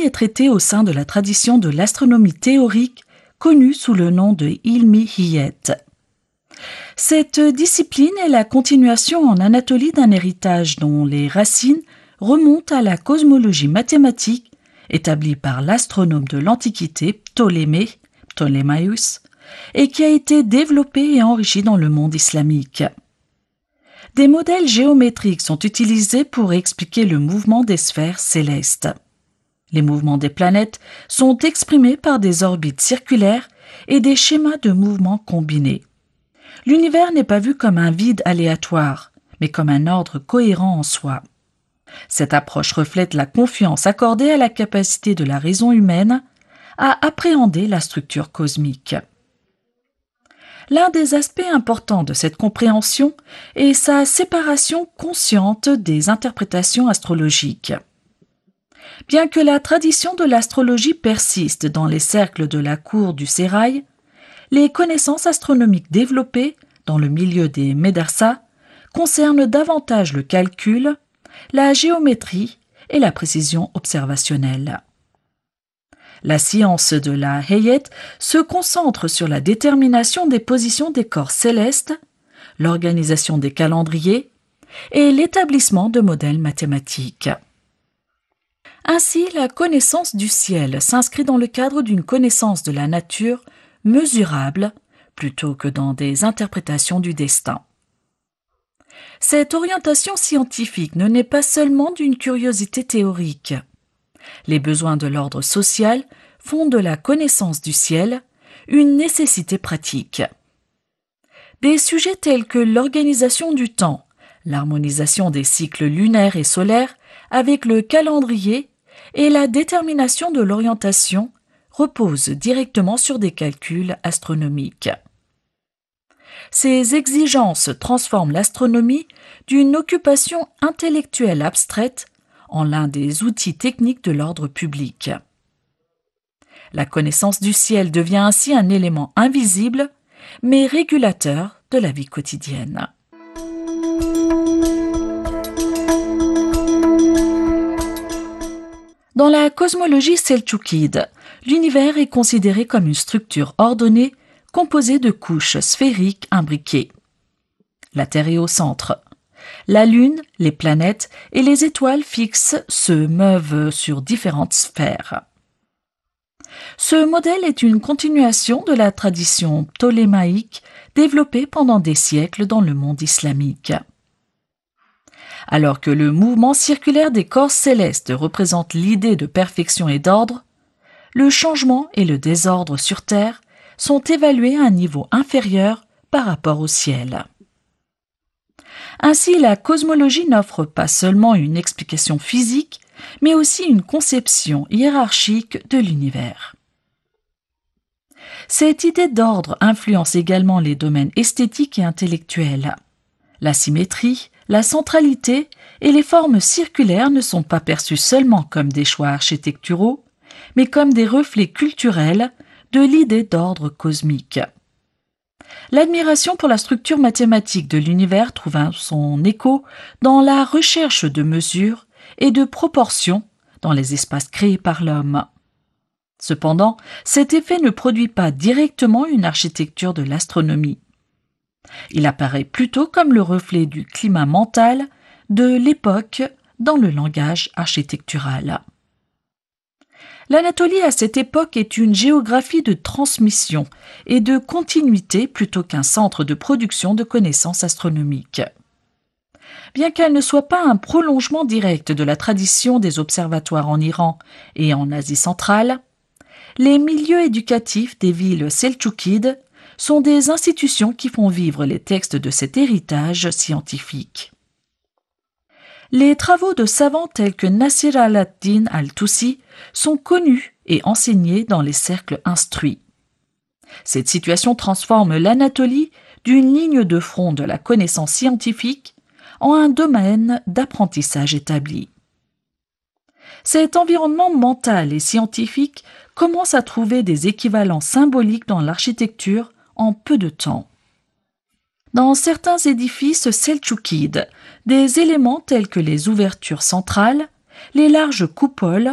est traitée au sein de la tradition de l'astronomie théorique, connue sous le nom de Ilmihiyet. Cette discipline est la continuation en Anatolie d'un héritage dont les racines remontent à la cosmologie mathématique établie par l'astronome de l'Antiquité Ptolémaïos et qui a été développée et enrichie dans le monde islamique. Des modèles géométriques sont utilisés pour expliquer le mouvement des sphères célestes. Les mouvements des planètes sont exprimés par des orbites circulaires et des schémas de mouvement combinés. L'univers n'est pas vu comme un vide aléatoire, mais comme un ordre cohérent en soi. Cette approche reflète la confiance accordée à la capacité de la raison humaine à appréhender la structure cosmique. L'un des aspects importants de cette compréhension est sa séparation consciente des interprétations astrologiques. Bien que la tradition de l'astrologie persiste dans les cercles de la cour du sérail, les connaissances astronomiques développées dans le milieu des médersas concernent davantage le calcul, la géométrie et la précision observationnelle. La science de la Hayet se concentre sur la détermination des positions des corps célestes, l'organisation des calendriers et l'établissement de modèles mathématiques. Ainsi, la connaissance du ciel s'inscrit dans le cadre d'une connaissance de la nature mesurable plutôt que dans des interprétations du destin. Cette orientation scientifique ne naît pas seulement d'une curiosité théorique. Les besoins de l'ordre social font de la connaissance du ciel une nécessité pratique. Des sujets tels que l'organisation du temps, l'harmonisation des cycles lunaires et solaires avec le calendrier et la détermination de l'orientation reposent directement sur des calculs astronomiques. Ces exigences transforment l'astronomie d'une occupation intellectuelle abstraite en l'un des outils techniques de l'ordre public. La connaissance du ciel devient ainsi un élément invisible, mais régulateur de la vie quotidienne. Dans la cosmologie seltchoukide, l'univers est considéré comme une structure ordonnée composée de couches sphériques imbriquées. La Terre est au centre. La Lune, les planètes et les étoiles fixes se meuvent sur différentes sphères. Ce modèle est une continuation de la tradition ptolémaïque développée pendant des siècles dans le monde islamique. Alors que le mouvement circulaire des corps célestes représente l'idée de perfection et d'ordre, le changement et le désordre sur Terre sont évalués à un niveau inférieur par rapport au ciel. Ainsi, la cosmologie n'offre pas seulement une explication physique, mais aussi une conception hiérarchique de l'univers. Cette idée d'ordre influence également les domaines esthétiques et intellectuels. La symétrie, la centralité et les formes circulaires ne sont pas perçues seulement comme des choix architecturaux, mais comme des reflets culturels de l'idée d'ordre cosmique. L'admiration pour la structure mathématique de l'univers trouve son écho dans la recherche de mesures et de proportions dans les espaces créés par l'homme. Cependant, cet effet ne produit pas directement une architecture de l'astronomie. Il apparaît plutôt comme le reflet du climat mental de l'époque dans le langage architectural. L'Anatolie à cette époque est une géographie de transmission et de continuité plutôt qu'un centre de production de connaissances astronomiques. Bien qu'elle ne soit pas un prolongement direct de la tradition des observatoires en Iran et en Asie centrale, les milieux éducatifs des villes seltchoukides sont des institutions qui font vivre les textes de cet héritage scientifique. Les travaux de savants tels que Nasir al-Din al-Tusi sont connus et enseignés dans les cercles instruits. Cette situation transforme l'Anatolie d'une ligne de front de la connaissance scientifique en un domaine d'apprentissage établi. Cet environnement mental et scientifique commence à trouver des équivalents symboliques dans l'architecture en peu de temps. Dans certains édifices seltchoukides, des éléments tels que les ouvertures centrales, les larges coupoles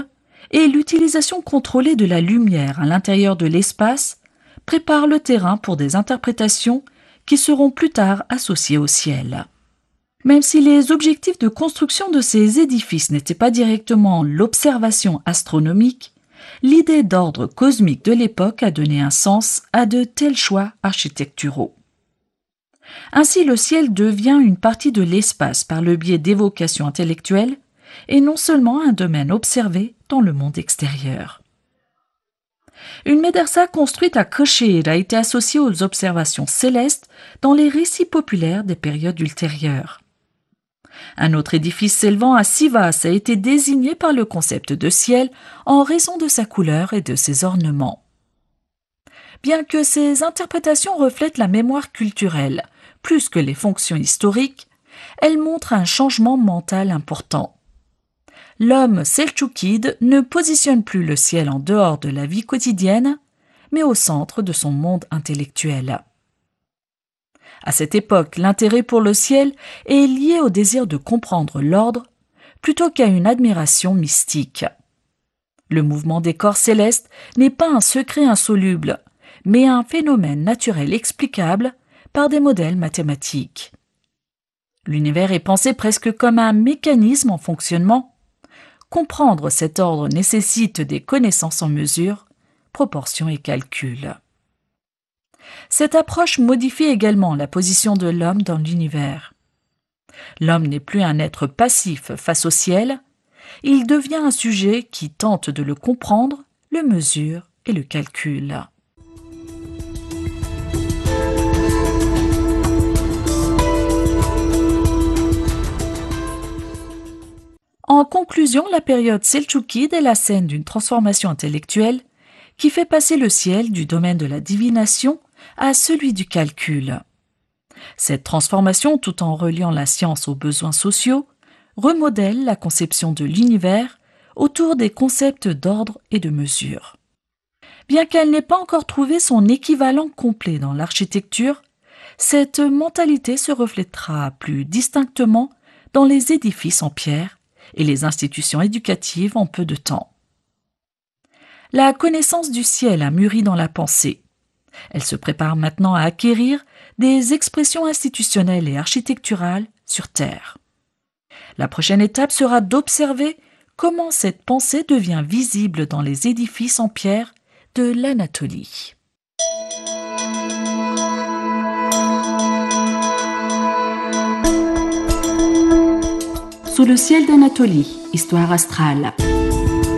et l'utilisation contrôlée de la lumière à l'intérieur de l'espace prépare le terrain pour des interprétations qui seront plus tard associées au ciel. Même si les objectifs de construction de ces édifices n'étaient pas directement l'observation astronomique, l'idée d'ordre cosmique de l'époque a donné un sens à de tels choix architecturaux. Ainsi, le ciel devient une partie de l'espace par le biais d'évocations intellectuelles et non seulement un domaine observé dans le monde extérieur. Une médersa construite à Koshehir a été associée aux observations célestes dans les récits populaires des périodes ultérieures. Un autre édifice s'élevant à Sivas a été désigné par le concept de ciel en raison de sa couleur et de ses ornements. Bien que ces interprétations reflètent la mémoire culturelle, plus que les fonctions historiques, elles montrent un changement mental important. L'homme seltchoukide ne positionne plus le ciel en dehors de la vie quotidienne, mais au centre de son monde intellectuel. À cette époque, l'intérêt pour le ciel est lié au désir de comprendre l'ordre plutôt qu'à une admiration mystique. Le mouvement des corps célestes n'est pas un secret insoluble, mais un phénomène naturel explicable par des modèles mathématiques. L'univers est pensé presque comme un mécanisme en fonctionnement. Comprendre cet ordre nécessite des connaissances en mesure, proportions et calculs. Cette approche modifie également la position de l'homme dans l'univers. L'homme n'est plus un être passif face au ciel, il devient un sujet qui tente de le comprendre, le mesure et le calcule. En conclusion, la période seltchoukide est la scène d'une transformation intellectuelle qui fait passer le ciel du domaine de la divination à celui du calcul. Cette transformation, tout en reliant la science aux besoins sociaux, remodèle la conception de l'univers autour des concepts d'ordre et de mesure. Bien qu'elle n'ait pas encore trouvé son équivalent complet dans l'architecture, cette mentalité se reflètera plus distinctement dans les édifices en pierre et les institutions éducatives en peu de temps. La connaissance du ciel a mûri dans la pensée. Elle se prépare maintenant à acquérir des expressions institutionnelles et architecturales sur Terre. La prochaine étape sera d'observer comment cette pensée devient visible dans les édifices en pierre de l'Anatolie. Sous le ciel d'Anatolie, histoire astrale.